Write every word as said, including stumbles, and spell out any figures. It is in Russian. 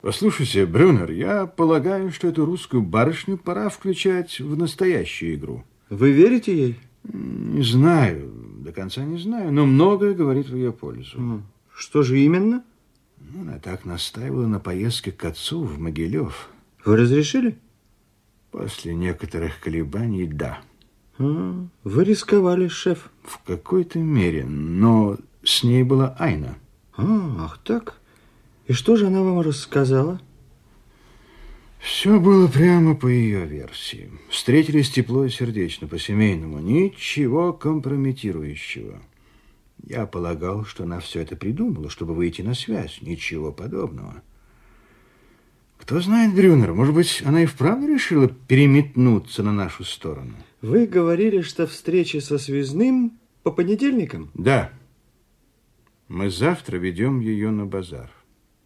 Послушайте, Брюнер, я полагаю, что эту русскую барышню пора включать в настоящую игру. Вы верите ей? Не знаю, до конца не знаю, но многое говорит в ее пользу. Что же именно? Ну, она так настаивала на поездке к отцу в Могилев. Вы разрешили? После некоторых колебаний, да. А, вы рисковали, шеф. В какой-то мере, но с ней была Айна. А, ах так? И что же она вам рассказала? Все было прямо по ее версии. Встретились тепло и сердечно, по-семейному. Ничего компрометирующего. Я полагал, что она все это придумала, чтобы выйти на связь. Ничего подобного. Кто знает, Брюнер, может быть, она и вправду решила переметнуться на нашу сторону. Вы говорили, что встреча со связным по понедельникам? Да. Мы завтра ведем ее на базар.